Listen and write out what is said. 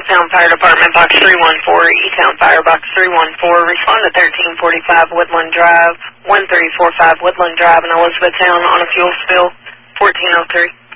Elktown Fire Department, Box 314, E-Town Fire, Box 314. Respond to 1345 Woodland Drive, 1345 Woodland Drive in Elizabethtown on a fuel spill, 1403.